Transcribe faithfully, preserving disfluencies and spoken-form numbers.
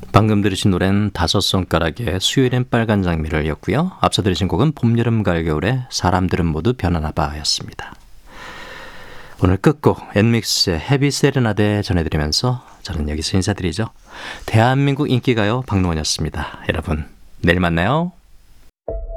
방금 들으신 노래는 다섯 손가락의 수요일엔 빨간 장미를 였고요. 앞서 들으신 곡은 봄, 여름, 가을, 겨울의 사람들은 모두 변하나 봐였습니다. 오늘 끝곡 엔믹스의 헤비 세레나데 전해드리면서 저는 여기서 인사드리죠. 대한민국 인기가요 박노원이었습니다. 여러분 내일 만나요.